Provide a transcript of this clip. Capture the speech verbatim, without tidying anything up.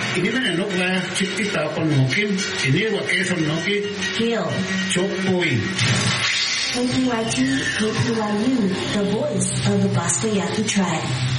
Ini mana nok lah kita kon nokin. Ini wa keson nokin. Kill. Chokpoi. K P Y T, K P Y U, the voice of the Basta Yaqui tribe.